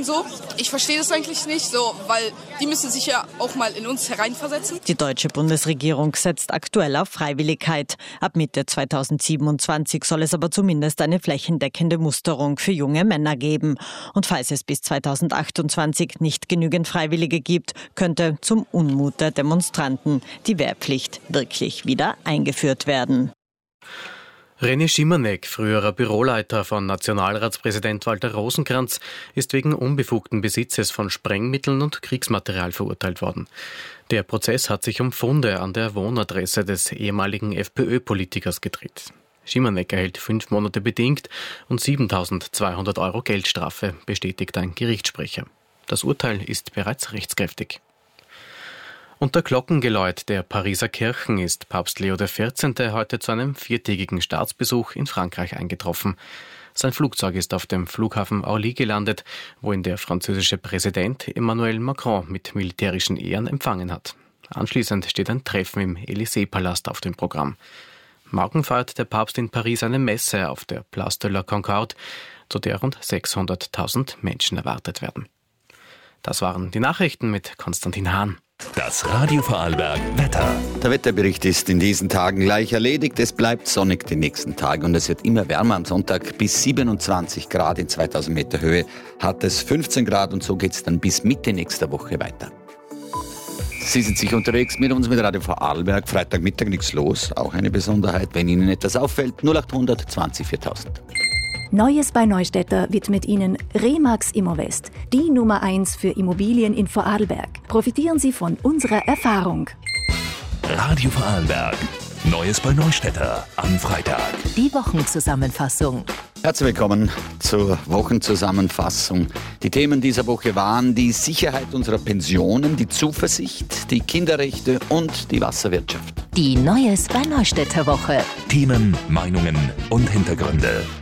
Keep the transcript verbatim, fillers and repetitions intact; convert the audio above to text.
wirken so. Ich verstehe das eigentlich nicht so, weil die müssen sich ja auch mal in uns hereinversetzen. Die deutsche Bundesregierung setzt aktuell auf Freiwilligkeit. Ab Mitte zweitausendsiebenundzwanzig soll es aber zumindest eine flächendeckende Musterung für junge Männer geben. Und falls es bis zweitausendachtundzwanzig nicht genügend Freiwillige gibt, könnte zum Unmut der Demonstranten die Wehrpflicht wirklich wieder eingeführt werden. René Schimanek, früherer Büroleiter von Nationalratspräsident Walter Rosenkranz, ist wegen unbefugten Besitzes von Sprengmitteln und Kriegsmaterial verurteilt worden. Der Prozess hat sich um Funde an der Wohnadresse des ehemaligen FPÖ-Politikers gedreht. Schimanek erhält fünf Monate bedingt und siebentausendzweihundert Euro Geldstrafe, bestätigt ein Gerichtssprecher. Das Urteil ist bereits rechtskräftig. Unter Glockengeläut der Pariser Kirchen ist Papst Leo der vierzehnte heute zu einem viertägigen Staatsbesuch in Frankreich eingetroffen. Sein Flugzeug ist auf dem Flughafen Orly gelandet, wo ihn der französische Präsident Emmanuel Macron mit militärischen Ehren empfangen hat. Anschließend steht ein Treffen im Élysée-Palast auf dem Programm. Morgen feiert der Papst in Paris eine Messe auf der Place de la Concorde, zu der rund sechshunderttausend Menschen erwartet werden. Das waren die Nachrichten mit Konstantin Hahn. Das Radio Vorarlberg Wetter. Der Wetterbericht ist in diesen Tagen gleich erledigt. Es bleibt sonnig die nächsten Tage und es wird immer wärmer. Am Sonntag bis siebenundzwanzig Grad in zweitausend Meter Höhe hat es fünfzehn Grad und so geht es dann bis Mitte nächster Woche weiter. Sie sind sicher unterwegs mit uns mit Radio Vorarlberg. Freitagmittag nichts los. Auch eine Besonderheit, wenn Ihnen etwas auffällt. null achthundert zwanzig viertausend. Neues bei Neustädter widmet Ihnen Remax Immowest, die Nummer eins für Immobilien in Vorarlberg. Profitieren Sie von unserer Erfahrung. Radio Vorarlberg. Neues bei Neustädter am Freitag. Die Wochenzusammenfassung. Herzlich willkommen zur Wochenzusammenfassung. Die Themen dieser Woche waren die Sicherheit unserer Pensionen, die Zuversicht, die Kinderrechte und die Wasserwirtschaft. Die Neues bei Neustädter Woche. Themen, Meinungen und Hintergründe.